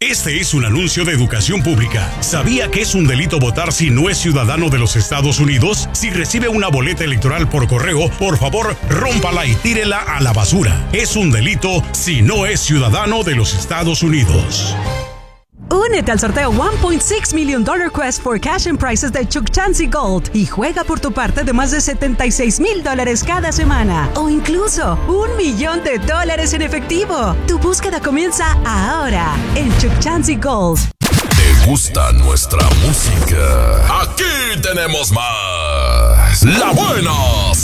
Este es un anuncio de educación pública. ¿Sabía que es un delito votar si no es ciudadano de los Estados Unidos? Si recibe una boleta electoral por correo, por favor, rómpala y tírela a la basura. Es un delito si no es ciudadano de los Estados Unidos. Únete al sorteo $1.6 million Quest for Cash and Prizes de Chuck Chansey Gold y juega por tu parte de más de $76,000 cada semana o incluso $1 millón en efectivo. Tu búsqueda comienza ahora en Chuck Chansey Gold. ¿Te gusta nuestra música? Aquí tenemos más. La Buena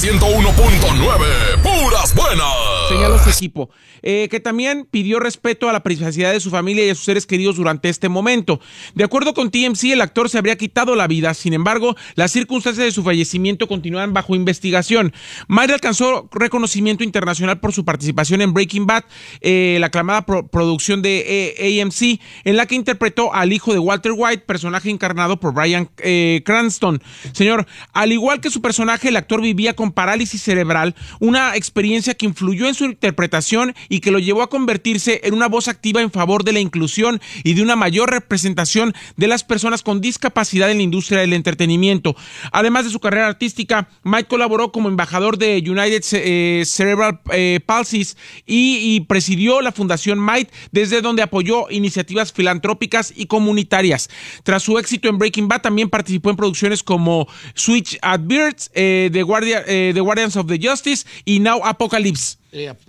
101.9, puras buenas. Señaló su equipo, que también pidió respeto a la privacidad de su familia y a sus seres queridos durante este momento. De acuerdo con TMZ, el actor se habría quitado la vida, sin embargo, las circunstancias de su fallecimiento continúan bajo investigación. Mayra alcanzó reconocimiento internacional por su participación en Breaking Bad, la aclamada producción de AMC, en la que interpretó al hijo de Walter White, personaje encarnado por Bryan Cranston. Señor, al igual que su personaje, el actor vivía con parálisis cerebral, una experiencia que influyó en su interpretación y que lo llevó a convertirse en una voz activa en favor de la inclusión y de una mayor representación de las personas con discapacidad en la industria del entretenimiento. Además de su carrera artística, Mike colaboró como embajador de United Cerebral Palsy y presidió la Fundación Mike, desde donde apoyó iniciativas filantrópicas y comunitarias. Tras su éxito en Breaking Bad, también participó en producciones como Switch at Birds, The Guardians of the Justice y Now Apocalypse.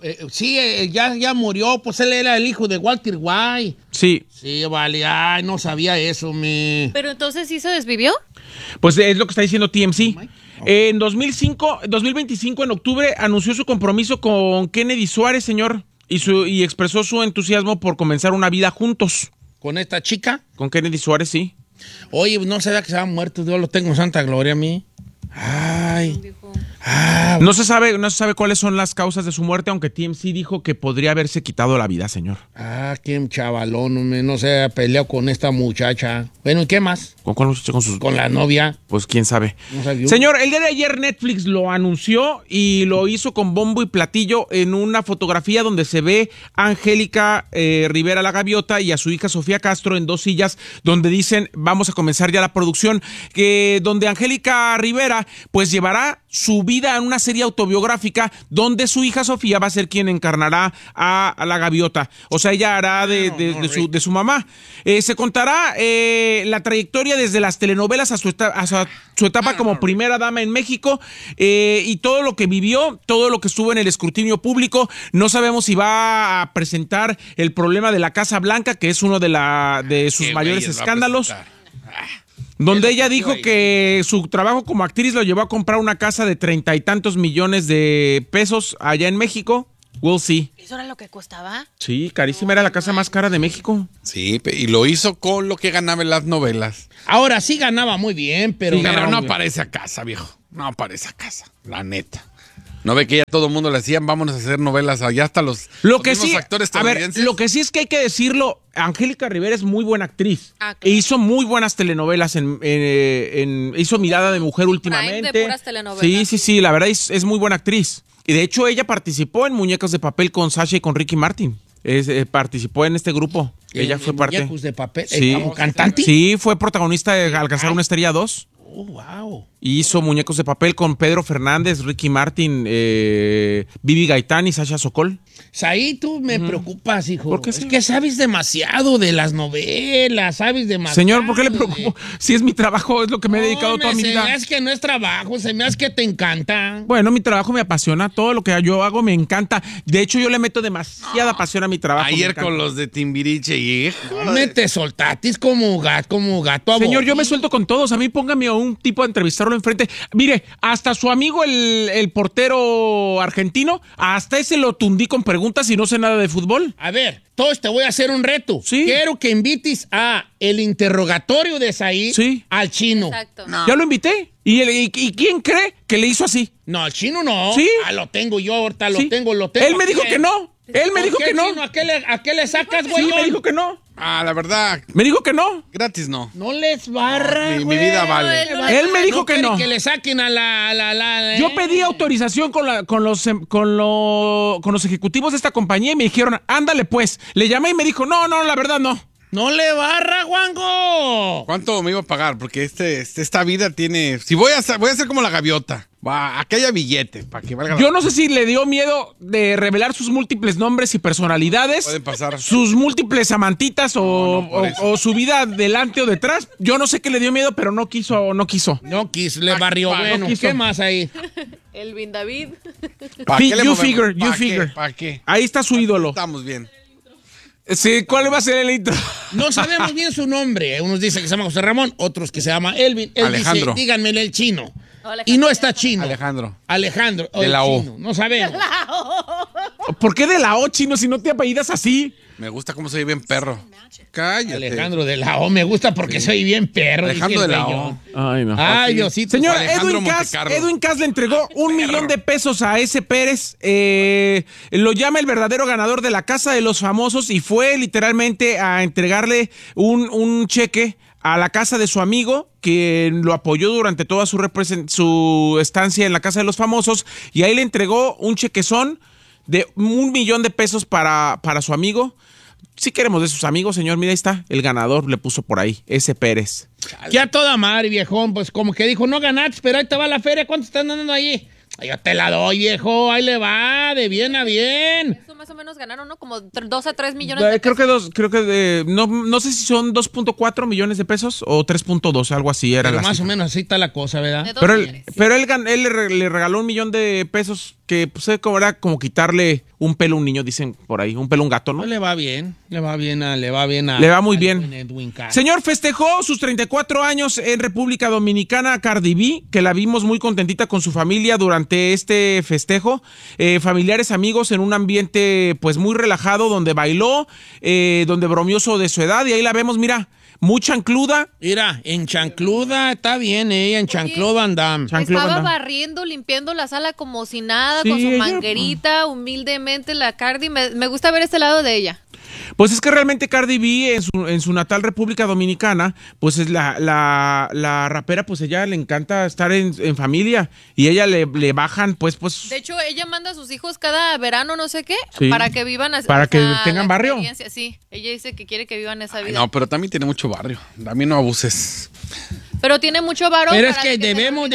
Ya murió, pues él era el hijo de Walter White. Sí. Sí, vale, ay, no sabía eso, Pero entonces, ¿sí se desvivió? Pues es lo que está diciendo TMZ. En 2025, en octubre, anunció su compromiso con Kennedy Suárez, señor, y expresó su entusiasmo por comenzar una vida juntos. ¿Con esta chica? Con Kennedy Suárez, sí. Oye, no sabía que se había muerto, yo lo tengo en santa gloria a mí. Ay. No se sabe cuáles son las causas de su muerte, aunque TMZ dijo que podría haberse quitado la vida, señor. Qué chavalón, no se ha peleado con esta muchacha. Bueno, ¿y qué más? ¿Con cuál muchacha? Con la novia. Pues quién sabe. No señor, el día de ayer Netflix lo anunció y lo hizo con bombo y platillo en una fotografía donde se ve a Angélica Rivera la Gaviota y a su hija Sofía Castro en dos sillas, donde dicen vamos a comenzar ya la producción, donde Angélica Rivera pues llevará su vida en una serie autobiográfica donde su hija Sofía va a ser quien encarnará a la Gaviota. O sea, ella hará de su mamá. Se contará la trayectoria desde las telenovelas a su etapa como primera dama en México, y todo lo que vivió, todo lo que estuvo en el escrutinio público. No sabemos si va a presentar el problema de la Casa Blanca, que es uno de sus mayores escándalos. Donde ella dijo que su trabajo como actriz lo llevó a comprar una casa de 30 y tantos millones de pesos allá en México. We'll see. ¿Eso era lo que costaba? Sí, carísima, era la casa más cara de México. Sí, y lo hizo con lo que ganaba en las novelas. Ahora sí ganaba muy bien, pero no parece a casa, viejo. No parece a casa, la neta. ¿No ve que ya todo el mundo le decían, vámonos a hacer novelas allá hasta los mismos actores estadounidenses? Lo que sí es que hay que decirlo, Angélica Rivera es muy buena actriz. Claro. E hizo muy buenas telenovelas, hizo Mirada de Mujer últimamente. De puras telenovelas. Sí, la verdad es muy buena actriz. Y de hecho ella participó en Muñecas de Papel con Sasha y con Ricky Martin. Participó en este grupo. Ella fue parte. Muñecos de Papel, sí. ¿como cantante? Sí, fue protagonista de Alcanzar una Estrella 2. Oh, wow. Hizo Muñecos de Papel con Pedro Fernández, Ricky Martin, Vivi Gaitán y Sasha Sokol. Ahí tú me preocupas, hijo. ¿Por qué, es que sabes demasiado de las novelas, sabes demasiado. Señor, ¿por qué le preocupo? Si es mi trabajo, es lo que me he dedicado toda mi vida. Se me hace que no es trabajo, se me hace que te encanta. Bueno, mi trabajo me apasiona, todo lo que yo hago me encanta. De hecho, yo le meto demasiada pasión a mi trabajo. Ayer con los de Timbiriche y... te soltatis como gato. Señor, yo me suelto con todos. A mí póngame a un tipo a entrevistarlo enfrente. Mire, hasta su amigo el portero argentino, hasta ese lo tundí con preguntas y no sé nada de fútbol. A ver, te voy a hacer un reto. Sí. Quiero que invites a el interrogatorio de Said al chino. Exacto. No. Ya lo invité. ¿Y quién cree que le hizo así? No, al chino no. Sí. Lo tengo yo, ahorita Sí. lo tengo. Él me dijo que no. Él me dijo que no. Chino, ¿a qué le sacas, güey? Sí, me dijo que no. La verdad. Me dijo que no. Gratis no. No les barra, Mi vida vale. Él me dijo que no. Que le saquen a la Yo pedí autorización con los ejecutivos de esta compañía y me dijeron, ándale pues. Le llamé y me dijo, no, la verdad no. ¡No le barra, Juanjo! ¿Cuánto me iba a pagar? Porque esta vida tiene... Si voy a ser como la gaviota. Va, aquí haya billete, para que valga. Yo no sé si le dio miedo de revelar sus múltiples nombres y personalidades. Pueden pasar. Sus múltiples amantitas o su vida delante o detrás. Yo no sé qué le dio miedo, pero no quiso. No quiso, le barrió. Bueno, ¿qué más ahí? Elvin David. You figure. ¿Para qué? Ahí está su ídolo. Estamos bien. Sí, ¿cuál va a ser el intro? No sabemos bien su nombre. Unos dicen que se llama José Ramón, otros que se llama Elvin. Él Alejandro. dice, díganme el chino. Alejandro. Y no está chino. Alejandro. De la O. No sabemos. ¿Por qué de la O, chino, si no te apellidas así? Me gusta cómo soy bien perro. Cállate. Alejandro de la O. Me gusta porque soy bien perro. Alejandro de la O. Ay, no. Ay, Diosito. Señor, Alejandro Edwin Cass le entregó $1 millón de pesos a ese Pérez. Lo llama el verdadero ganador de la Casa de los Famosos y fue literalmente a entregarle un cheque a la casa de su amigo, que lo apoyó durante toda su estancia en la Casa de los Famosos, y ahí le entregó un chequezón de $1 millón de pesos para su amigo. Si queremos de sus amigos, señor, mira, ahí está, el ganador le puso por ahí, ese Pérez. Ya toda madre, viejón, pues como que dijo, no ganaste, pero ahí te va la feria, ¿cuánto están dando ahí? Yo te la doy, viejo, ahí le va, de bien a bien. Eso más o menos ganaron, ¿no? Como 2 a 3 millones de pesos. No sé si son 2.4 millones de pesos o 3.2, algo así era. Pero la más cifra. o menos así está la cosa, ¿verdad? Pero él le regaló $1 millón de pesos, que pues, era como quitarle un pelo a un niño, dicen por ahí, un pelo a un gato, ¿no? Le va bien, le va muy bien. Edwin Cass. Señor, festejó sus 34 años en República Dominicana Cardi B, que la vimos muy contentita con su familia durante este festejo. Familiares, amigos, en un ambiente pues muy relajado, donde bailó, donde bromeó de su edad, y ahí la vemos, mira, muy chancluda. Mira, en chancluda está bien ella, en chancluda andamos. Estaba barriendo, limpiando la sala como si nada, Sí, con su ella, manguerita, humildemente la Cardi. Me gusta ver este lado de ella. Pues es que realmente Cardi B en su natal República Dominicana, pues es la rapera, pues ella le encanta estar en familia, y ella le bajan pues. De hecho, ella manda a sus hijos cada verano, no sé qué, Sí. para que vivan Para que tengan barrio. experiencia. Sí, ella dice que quiere que vivan esa vida. No, pero también tiene mucho barrio. También no abuses. Pero tiene mucho varón. Pero es para que se debemos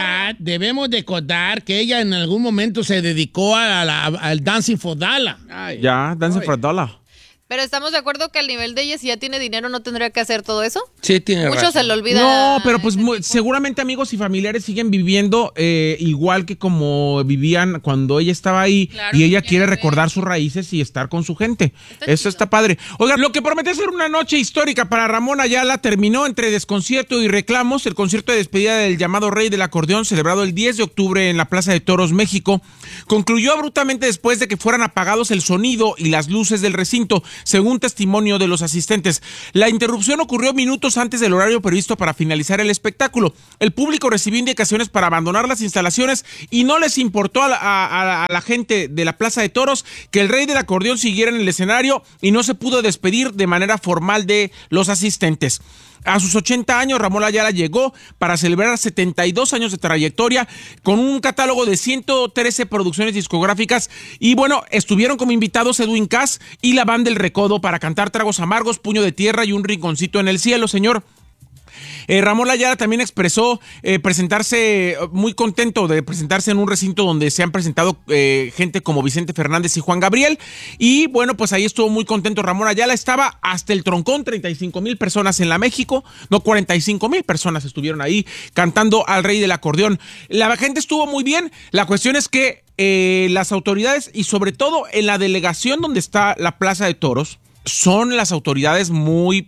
de contar que ella en algún momento se dedicó al Dancing for Dollar. Ya, Dancing for a Dollar. Pero estamos de acuerdo que al nivel de ella, si ya tiene dinero, no tendría que hacer todo eso. Sí, tiene Mucho razón. se le olvida. No, pero pues seguramente amigos y familiares siguen viviendo igual que como vivían cuando ella estaba ahí, Claro, y ella ya quiere lo ve. recordar sus raíces y estar con su gente. Eso chido. está padre. Oiga, lo que prometió ser una noche histórica para Ramón Ayala terminó entre desconcierto y reclamos. El concierto de despedida del llamado Rey del Acordeón, celebrado el 10 de octubre en la Plaza de Toros, México, concluyó abruptamente después de que fueran apagados el sonido y las luces del recinto, según testimonio de los asistentes. La interrupción ocurrió minutos antes del horario previsto para finalizar el espectáculo. El público recibió indicaciones para abandonar las instalaciones y no les importó a la gente de la Plaza de Toros que el Rey del Acordeón siguiera en el escenario, y no se pudo despedir de manera formal de los asistentes. A sus 80 años, Ramón Ayala llegó para celebrar 72 años de trayectoria con un catálogo de 113 producciones discográficas, y bueno, estuvieron como invitados Edwin Cass y la Banda El Recodo para cantar Tragos Amargos, Puño de Tierra y Un Rinconcito en el Cielo, señor. Ramón Ayala también expresó presentarse muy contento de presentarse en un recinto donde se han presentado gente como Vicente Fernández y Juan Gabriel, y bueno, pues ahí estuvo muy contento Ramón Ayala. Estaba hasta el troncón, 35,000 personas en la México, no, 45,000 personas estuvieron ahí cantando al Rey del Acordeón. La gente estuvo muy bien. La cuestión es que las autoridades, y sobre todo en la delegación donde está la Plaza de Toros, son las autoridades muy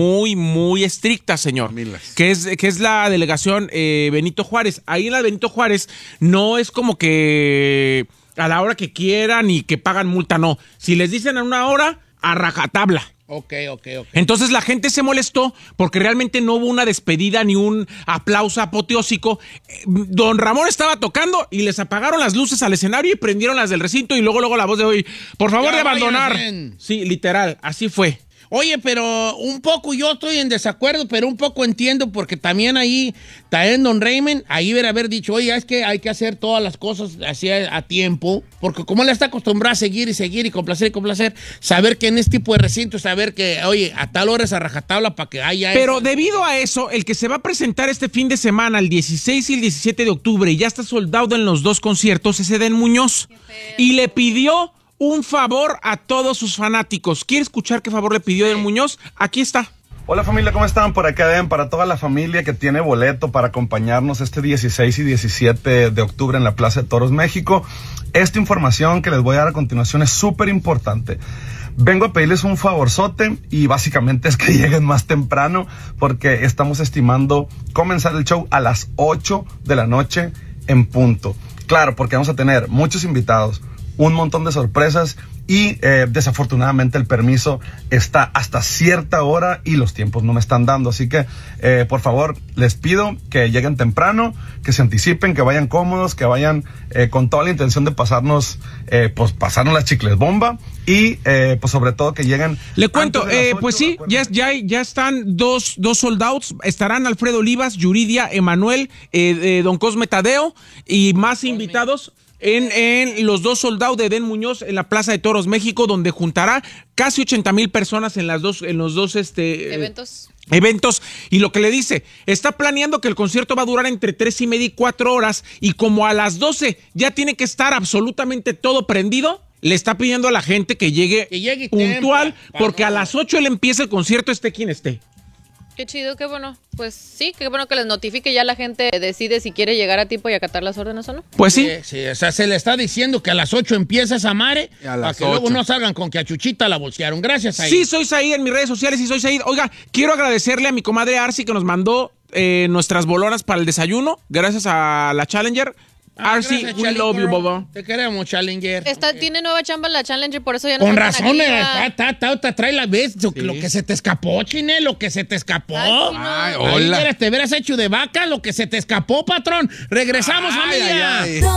estrictas, señor. Que es la delegación Benito Juárez. Ahí en la Benito Juárez no es como que a la hora que quieran y que pagan multa, no. Si les dicen a una hora, a rajatabla. Ok. Entonces la gente se molestó porque realmente no hubo una despedida ni un aplauso apoteósico. Don Ramón estaba tocando y les apagaron las luces al escenario y prendieron las del recinto, y luego la voz de hoy, por favor, Ya de abandonar. váyanse. Sí, literal, así fue. Oye, pero un poco yo estoy en desacuerdo, pero un poco entiendo porque también ahí, también don Raymond, ahí debe haber dicho, oye, es que hay que hacer todas las cosas así a tiempo, porque como él está acostumbrado a seguir y complacer, saber que en este tipo de recintos, saber que, oye, a tal hora es a rajatabla para que haya... Pero debido a eso, el que se va a presentar este fin de semana, el 16 y el 17 de octubre, y ya está soldado en los dos conciertos, es Edén Muñoz, y le pidió un favor a todos sus fanáticos. ¿Quiere escuchar qué favor le pidió Edén Muñoz? Aquí está. Hola familia, ¿cómo están? Por acá Edén, para toda la familia que tiene boleto para acompañarnos este 16 y 17 de octubre en la Plaza de Toros, México. Esta información que les voy a dar a continuación es súper importante. Vengo a pedirles un favorzote y básicamente es que lleguen más temprano porque estamos estimando comenzar el show a las 8 de la noche en punto. Claro, porque vamos a tener muchos invitados, un montón de sorpresas y desafortunadamente el permiso está hasta cierta hora y los tiempos no me están dando. Así que, por favor, les pido que lleguen temprano, que se anticipen, que vayan cómodos, que vayan con toda la intención de pasarnos las chicles bomba y, pues, sobre todo que lleguen... Le cuento, pues sí, ya están dos sold outs. Estarán Alfredo Olivas, Yuridia, Emanuel, Don Cosme Tadeo y más invitados en los dos sold out de Edén Muñoz en la Plaza de Toros, México, donde juntará casi 80,000 personas en los dos eventos. Y lo que le dice, está planeando que el concierto va a durar entre 3:30 y 4 horas, y como a las 12 ya tiene que estar absolutamente todo prendido, le está pidiendo a la gente que llegue puntual, porque a las 8 él empieza el concierto, esté quien esté. Qué chido, qué bueno. Pues sí, qué bueno que les notifique, ya la gente decide si quiere llegar a tiempo y acatar las órdenes o no. Pues sí. Sí, o sea, se le está diciendo que a las 8 empieza esa mare, para que luego no salgan con que a Chuchita la bolsearon. Gracias, Said. Sí, soy Said en mis redes sociales y soy Said. Oiga, quiero agradecerle a mi comadre Arcy que nos mandó nuestras bolonas para el desayuno, gracias a la Challenger. Arcy, we love you, Bobo. Te queremos, Challenger. Tiene nueva chamba en la Challenger, por eso ya no con está razón, trae la vez. Sí. Lo que se te escapó, Chine, lo que se te escapó. Ay, hola. Te hubieras hecho de vaca lo que se te escapó, patrón. Regresamos, familia.